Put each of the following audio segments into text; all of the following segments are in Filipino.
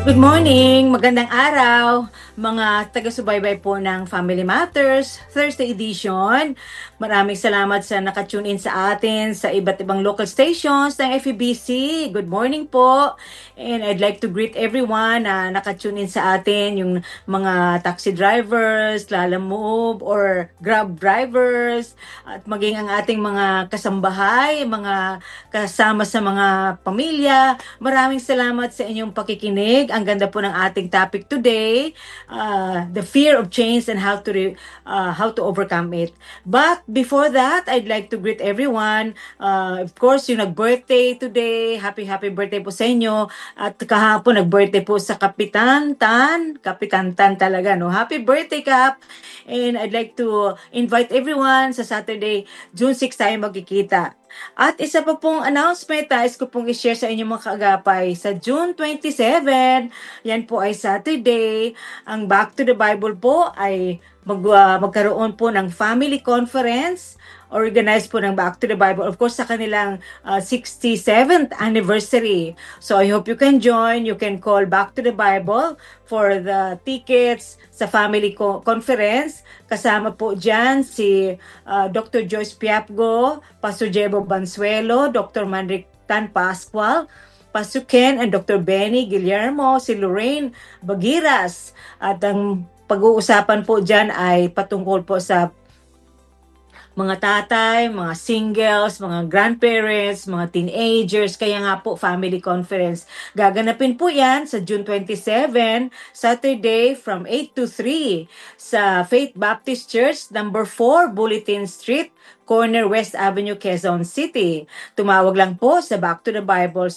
Good morning! Magandang araw, mga taga-subaybay po ng Family Matters, Thursday edition. Maraming salamat sa nakatune in sa atin sa iba't ibang local stations ng FEBC. Good morning po! And I'd like to greet everyone na nakatune in sa atin, yung mga taxi drivers, Lala Move, or Grab drivers, at maging ang ating mga kasambahay, mga kasama sa mga pamilya. Maraming salamat sa inyong pakikinig. Ang ganda po ng ating topic today, the fear of change and how to overcome it. But before that, I'd like to greet everyone. Of course, yung nag-birthday today, happy birthday po sa inyo. At kahapon nag-birthday po sa Kapitan Tan talaga, no? Happy birthday, Kap! And I'd like to invite everyone sa Saturday, June 6 tayo magkikita. At isa pa pong announcement, nais ko pong i-share sa inyo mga kaagapay. Sa June 27, yan po ay Saturday, ang Back to the Bible po ay magkaroon po ng family conference organized po ng Back to the Bible, of course, sa kanilang 67th anniversary. So I hope you can join. You can call Back to the Bible for the tickets sa family conference. Kasama po dyan si Dr. Joyce Piapgo, Pastor Jebo Bansuelo, Dr. Manric Tan Pascual, Pastor Ken and Dr. Benny Guillermo, si Lorraine Bagiras. At ang pag-uusapan po dyan ay patungkol po sa mga tatay, mga singles, mga grandparents, mga teenagers, kaya nga po family conference. Gaganapin po yan sa June 27, Saturday from 8 to 3 sa Faith Baptist Church, number 4, Bulletin Street, Corner West Avenue, Quezon City. Tumawag lang po sa Back to the Bible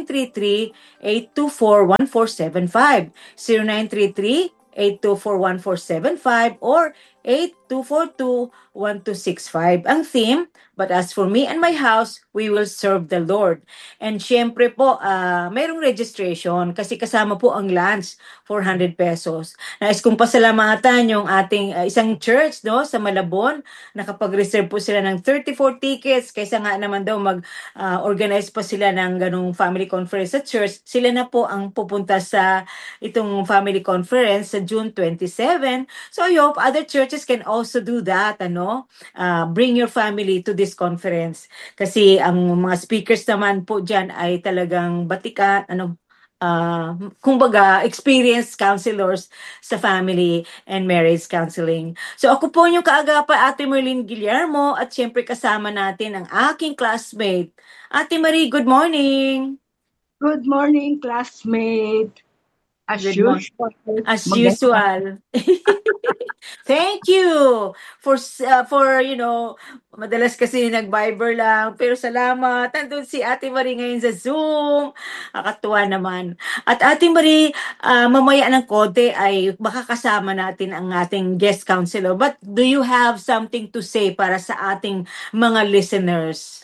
0933-824-1475, 0933-824-1475 or 8242-1265. Ang theme, but as for me and my house, we will serve the Lord. And syempre po, mayroong registration kasi kasama po ang lunch, 400 pesos. Nais kong pasalamatan yung ating isang church, no, sa Malabon. Nakapag-reserve po sila ng 34 tickets kaysa nga naman daw mag-organize pa sila ng ganung family conference sa church. Sila na po ang pupunta sa itong family conference sa June 27. So I hope other churches can also do that, ano? Bring your family to this conference. Kasi ang mga speakers naman po dyan ay talagang batikan, kumbaga, experienced counselors sa family and marriage counseling. So ako po yung kaagapay, Ate Merlin Guillermo, at syempre kasama natin ang aking classmate. Ate Marie, good morning! Good morning, classmate. As Good morning. usual. As maganda- usual. Thank you for madalas kasi nag-Viber lang, pero salamat. Nandun si Ate Marie ngayon sa Zoom. Nakakatuwa naman. At Ate Marie, mamaya ng konti ay makakasama natin ang ating guest counselor. But do you have something to say para sa ating mga listeners?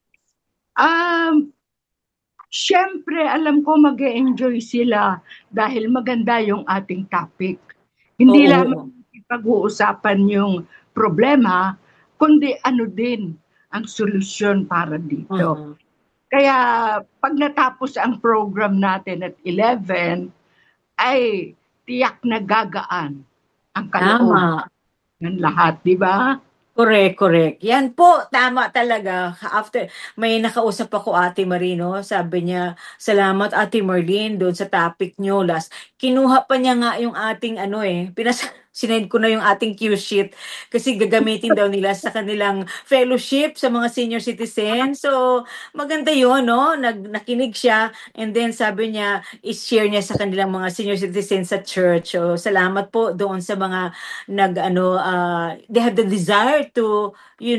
Siyempre, alam ko mag-enjoy sila dahil maganda yung ating topic. Hindi Oo. lamang pag-uusapan yung problema, kundi ano din ang solusyon para dito. Uh-huh. Kaya pag natapos ang program natin at 11, ay tiyak na gagaan ang kaloob ng lahat, di ba? Correct. Yan po, tama talaga. After, may nakausap ako Ate Marino, sabi niya, salamat Ate Marlene doon sa topic nyo last. Kinuha pa niya nga yung ating sinend ko na yung ating cue sheet kasi gagamitin daw nila sa kanilang fellowship sa mga senior citizen. So, maganda yun, no? Nakinig siya and then sabi niya, i-share niya sa kanilang mga senior citizen sa church. So, salamat po doon sa mga they have the desire to,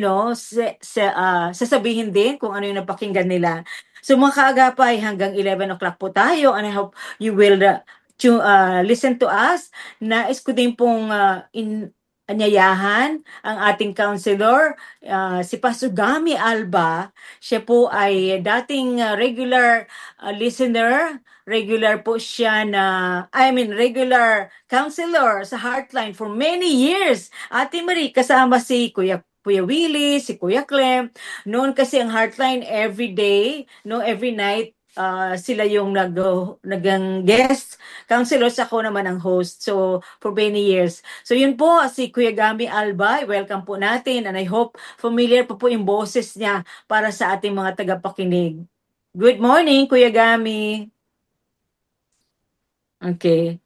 sasabihin din kung ano yung napakinggan nila. So mga kaagapay, hanggang 11 o'clock po tayo and I hope you will listen to us. Nais ko din pong anyayahan ang ating counselor, si Pastor Gami Alba. Siya po ay dating regular listener, regular po siya regular counselor sa Heartline for many years. Ate Marie, kasama si Kuya Willie, si Kuya Clem. Noon kasi ang Heartline every day, no, every night, sila yung nagang guest counselors, ako naman ang host. So, for many years. So, yun po, si Kuya Gami Albay. Welcome po natin. And I hope familiar po yung boses niya para sa ating mga tagapakinig. Good morning, Kuya Gami. Okay.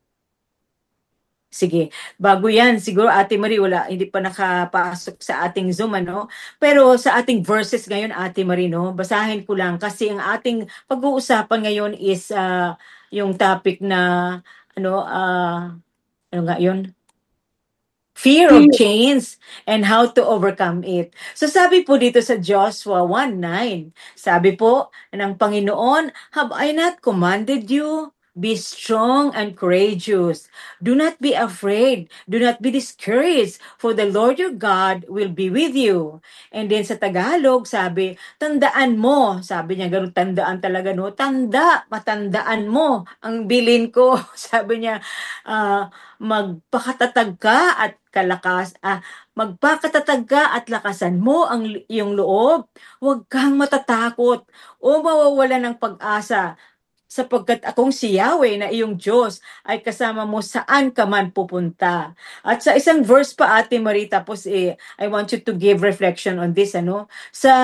Sige, bago yan, siguro Ate Marie, hindi pa nakapasok sa ating Zoom, ano? Pero sa ating verses ngayon, Ate Marie, no? Basahin ko lang kasi ang ating pag-uusapan ngayon is yung topic na, ano, ano nga yun? Fear of change and how to overcome it. So sabi po dito sa Joshua 1:9, sabi po ng Panginoon, "Have I not commanded you? Be strong and courageous. Do not be afraid. Do not be discouraged, for the Lord your God will be with you." And then sa Tagalog, sabi, tandaan mo. Sabi niya, ganun, tandaan talaga, no? Matandaan mo ang bilin ko. Sabi niya, magpakatatag ka at magpakatatag ka at lakasan mo ang iyong loob. Huwag kang matatakot o mawawalan ng pag-asa sapagkat akong si Yahweh na iyong Diyos ay kasama mo saan ka man pupunta. At sa isang verse pa, Ate Marie, tapos I want you to give reflection on this, ano? Sa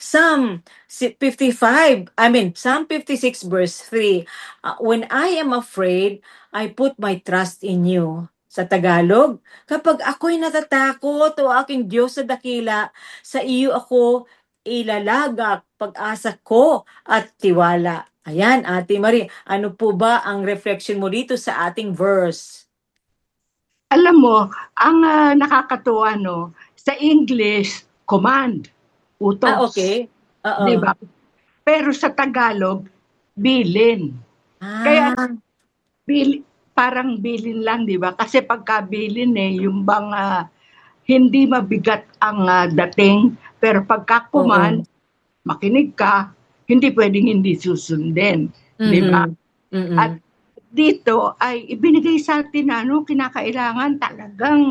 Psalm 56 verse 3, when I am afraid, I put my trust in you. Sa Tagalog, kapag ako'y natatakot o aking Diyos sa dakila, sa iyo ako ilalagak pag-asa ko at tiwala. Ayan, Ate Marie, ano po ba ang reflection mo dito sa ating verse? Alam mo, ang nakakatuwa, no, sa English, command, utos. Okay. Oo. Di ba? Pero sa Tagalog, bilin. Kaya parang bilin lang, di ba? Kasi pagka bilin yung bang hindi mabigat ang dating, pero pagka command, makinig ka, hindi pwedeng hindi susundin. Di ba? At dito ay ibinigay sa atin kinakailangan talagang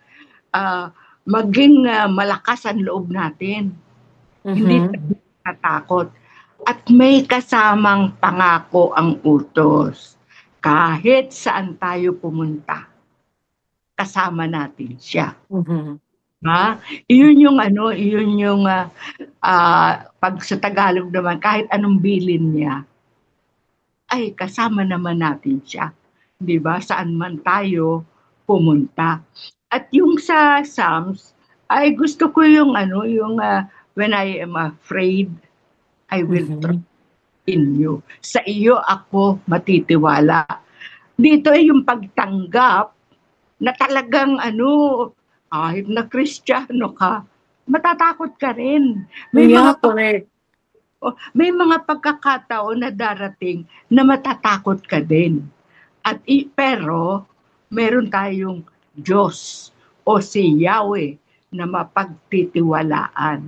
maging malakas ang loob natin. Hindi tatakot. At may kasamang pangako ang utos. Kahit saan tayo pumunta, kasama natin siya. Iyon yung pag sa Tagalog naman, kahit anong bilin niya, ay kasama naman natin siya. 'Di ba? Saan man tayo pumunta. At yung sa Psalms, ay gusto ko yung when I am afraid, I will trust in you. Sa iyo ako matitiwala. Dito ay yung pagtanggap na talagang kahit na Kristiyano ka, matatakot ka rin. May mga pagkakataon na darating na matatakot ka din. Pero meron tayong Diyos o si Yahweh na mapagtitiwalaan.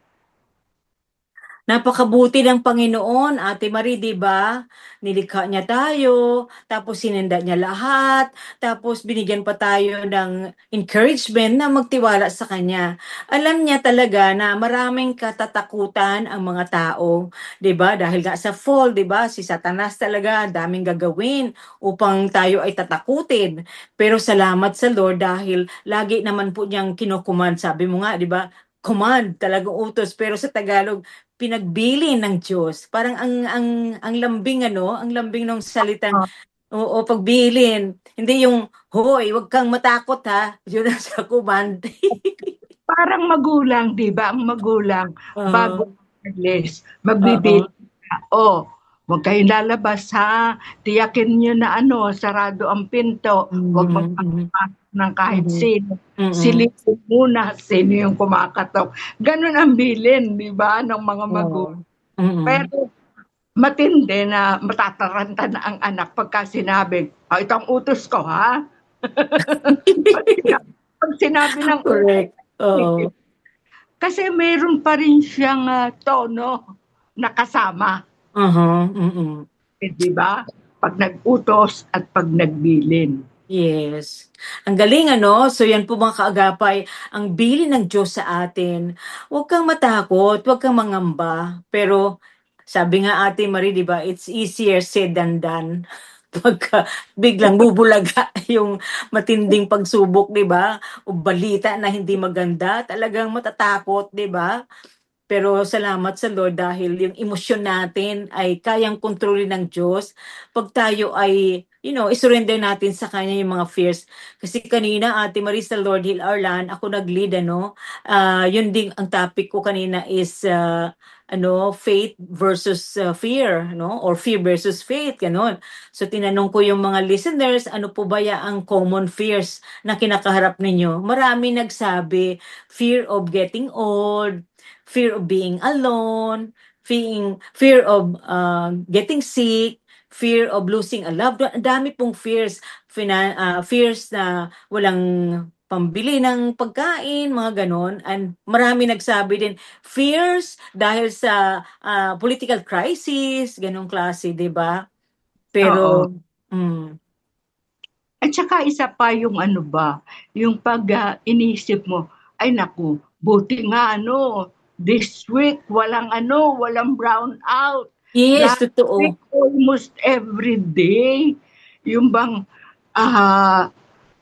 Napakabuti ng Panginoon, Ate Marie, di ba? Nilikha niya tayo, tapos sinenda niya lahat, tapos binigyan pa tayo ng encouragement na magtiwala sa Kanya. Alam niya talaga na maraming katatakutan ang mga tao, di ba? Dahil nga sa fall, di ba? Si Satanas talaga, daming gagawin upang tayo ay tatakutin. Pero salamat sa Lord dahil lagi naman po niyang kinukuman. Sabi mo nga, di ba? Command, talagang utos. Pero sa Tagalog, pinagbilin ng Diyos. Parang ang lambing ang lambing ng salitang oo, pagbilin. Hindi yung hoy, wag kang matakot ha. Yun ang sa command. Parang magulang, 'di ba? Ang magulang bago mag-alis, magbibilin ka. Huwag kayong lalabas ha. Tiyakin niyo na sarado ang pinto. Huwag magpapasok ng kahit sino. Silipin muna sino yung kumakatok. Ganun ang bilin, di ba, ng mga magulang. Pero matindi na matataranta na ang anak pagka sinabi, ito ang utos ko, ha? Pag sinabi ng correct. Kasi meron pa rin siyang tono na kasama. Di ba? Pag nag-utos at pag nagbilin. Yes. Ang galing So yan po mga kaagapay, ang bilin ng Diyos sa atin. Huwag kang matakot, huwag kang mangamba, pero Sabi nga Ate Marie, 'di ba, it's easier said than done. Pagka biglang bubulaga yung matinding pagsubok, 'di ba? O balita na hindi maganda, talagang matatakot, 'di ba? Pero salamat sa Lord dahil yung emosyon natin ay kayang kontrolin ng Diyos 'pag tayo ay, i-surrender natin sa Kanya yung mga fears. Kasi kanina, Ate Marie, sa Lord Heal Our Land, ako nag-lead, yun din ang topic ko kanina is, faith versus fear, no? Or fear versus faith, gano'n. So tinanong ko yung mga listeners, ano po ba ang common fears na kinakaharap ninyo? Marami nagsabi, fear of getting old, fear of being alone, fear of getting sick, fear of losing a loved one. Ang dami pong fears, fears na walang pambili ng pagkain, mga ganon. And marami nagsabi din, fears dahil sa political crisis, ganong klase, di ba? Oo. Pero, mm, At saka isa pa yung ano ba, yung pag inisip mo, ay naku, buti nga this week walang brown out. yes, Last week totoo. almost every day. Yung bang ah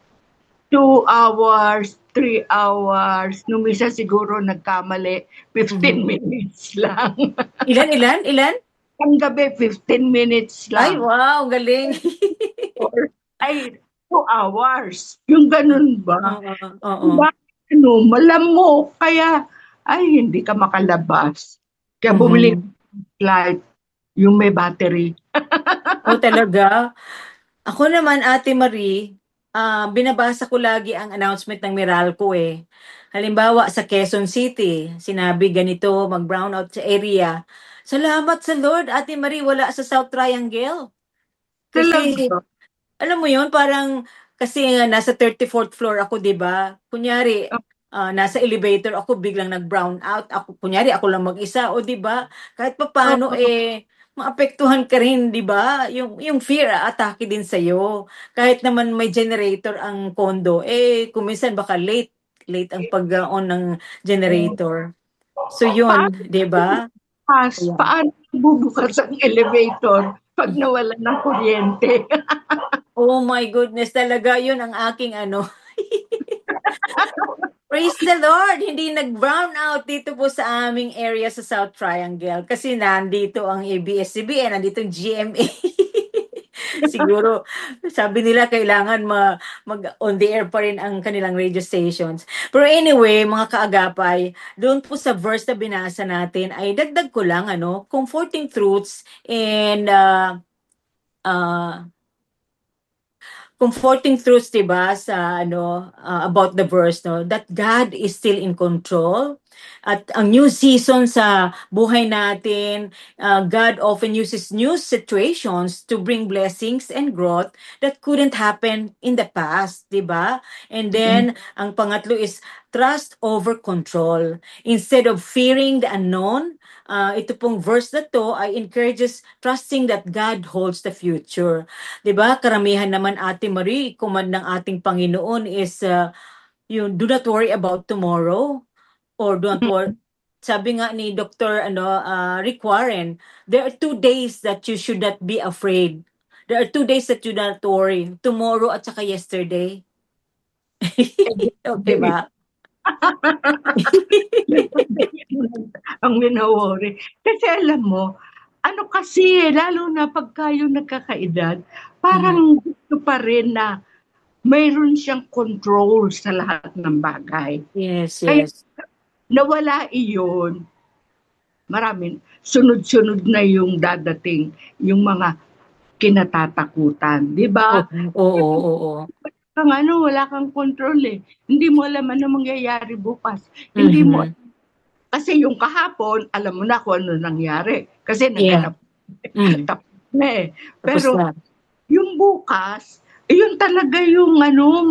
2 hours, 3 hours, nung isa siguro nagkamali, 15 Mhm. minutes lang. Ilan, ilan, ilan? Ang gabi, 15 minutes Ay, lang. wow, galing. Or, ay, 2 hours. Yung ganun ba? Oo, oo. Diba, malamok. Kaya, ay, hindi ka makalabas. Kaya bumili Mhm. ng light, yung may battery. Oh, talaga? Ako naman, Ate Marie, binabasa ko lagi ang announcement ng Meralco eh. Halimbawa, sa Quezon City, sinabi ganito, mag-brownout sa area. Salamat sa Lord, Ate Marie, wala sa South Triangle. Kasi, Talaga. alam mo yun, parang, kasi nga, nasa 34th floor ako, di ba? Kunyari, nasa elevator ako, biglang nag-brown out. Ako, kunyari, ako lang mag-isa, o di ba? Kahit pa paano, Oo. maapektuhan ka rin, di ba? Yung fear, atake din sa'yo. Kahit naman may generator ang condo, kuminsan baka late ang pag-on ng generator. So, yun, Paano di ba? Ayan. paano bubukas ang elevator pag nawala ng kuryente? Oh my goodness, talaga yun ang aking Praise the Lord! Hindi nag-brown out dito po sa aming area sa South Triangle kasi nandito ang ABS-CBN, nandito ang GMA. Siguro, sabi nila kailangan mag-on the air pa rin ang kanilang radio stations. Pero anyway, mga kaagapay, doon po sa verse na binasa natin ay dagdag ko lang, comforting truths and uh, comforting truths, 'di ba, sa about the verse, no, that God is still in control. At ang new season sa buhay natin, God often uses new situations to bring blessings and growth that couldn't happen in the past, 'di ba? And then ang pangatlo is trust over control. Instead of fearing the unknown, ito pong verse na to ay encourages trusting that God holds the future. 'Di ba? Karamihan naman, Ate Marie, command ng ating Panginoon is yung do not worry about tomorrow or don't worry. Sabi nga ni Dr. Rick Warren, there are 2 days that you should not be afraid. There are 2 days that you not worry. Tomorrow at saka yesterday. Okay ba? Ang wino-worry. Kasi alam mo, ano kasi, lalo na pagka yung nagkakaedad, Mhm. parang gusto pa rin na mayroon siyang control sa lahat ng bagay. Yes, Kaya yes. nawala iyon, sunod-sunod na yung dadating, yung mga kinatatakutan, di ba? Oo, oo, oo. Wala kang control eh. Hindi mo alam ano mangyayari bukas. Hindi mo, Mhm. kasi yung kahapon, alam mo na kung ano nangyari. Kasi Yeah. naganap, Mm. tapos na eh. Tapos Pero na. yung bukas, yun talaga yung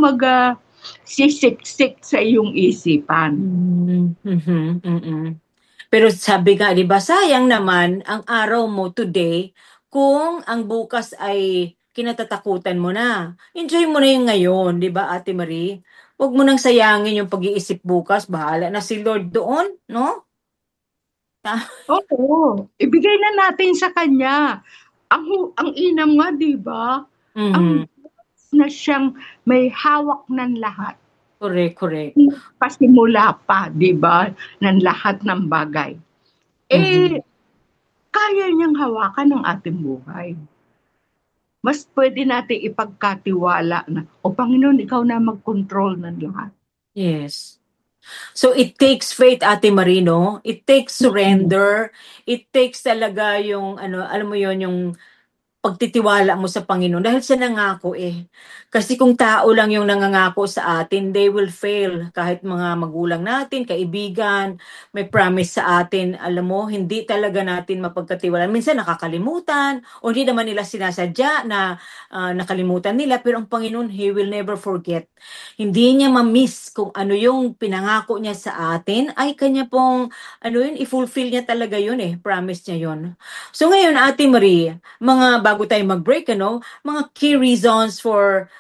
sisiksik sa iyong isipan. Mhm, mhm, mm. Pero sabi nga, 'di ba, sayang naman ang araw mo today kung ang bukas ay kinatatakutan mo na. Enjoy mo na yung ngayon, 'di ba, Ate Marie? Huwag mo nang sayangin yung pag-iisip bukas, bahala na si Lord doon, no? Ah, Oo, ibigay na natin sa kanya. Ang inam nga, 'di ba? Ang mhm. na siyang may hawak ng lahat. Correct, correct. Pasimula pa, 'di ba, ng lahat ng bagay. Eh, Mhm. kaya niyang hawakan ang ating buhay. Mas puwede nating ipagkatiwala na, "O Panginoon, ikaw na mag-control ng lahat." Yes. So it takes faith, Ate Marino. It takes Mm, surrender. It takes talaga yung ano, alam mo yon, yung pagtitiwala mo sa Panginoon dahil siya nangako eh. Kasi kung tao lang yung nangangako sa atin, they will fail. Kahit mga magulang natin, kaibigan, may promise sa atin, alam mo, hindi talaga natin mapagkatiwalaan. Minsan nakakalimutan o hindi naman nila sinasadya na nakalimutan nila. Pero ang Panginoon, He will never forget. Hindi niya ma-miss kung ano yung pinangako niya sa atin, ay kanya pong, ano yun, i-fulfill niya talaga yun eh. Promise niya yun. So ngayon, Ate Marie, mga bago tayo mag-break, ano, mga key reasons for,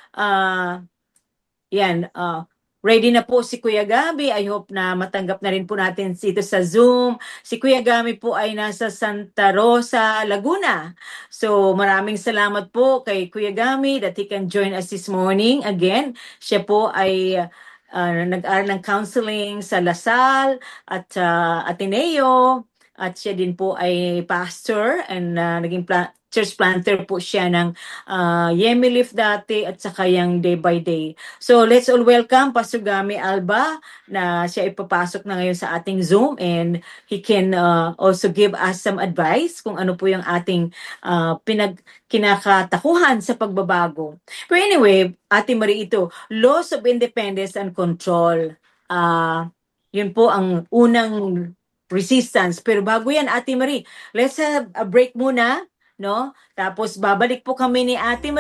yan, ready na po si Kuya Gabi. I hope na matanggap na rin po natin dito sa Zoom. Si Kuya Gabi po ay nasa Santa Rosa, Laguna. So maraming salamat po kay Kuya Gabi that he can join us this morning. Again, siya po ay nag-aral ng counseling sa Lasal at Ateneo. At siya din po ay pastor and naging church planter po siya ng Yemi Leaf dati at saka yung Day by Day. So let's all welcome Pastor Gami Alba na siya ipapasok na ngayon sa ating Zoom and he can also give us some advice kung ano po yung ating kinakatakuhan sa pagbabago. Pero anyway, Ate Marie, ito, loss of independence and control. Yun po ang unang resistance. Pero bago yan, Ate Marie, let's have a break muna, no? Tapos babalik po kami ni Ate Marie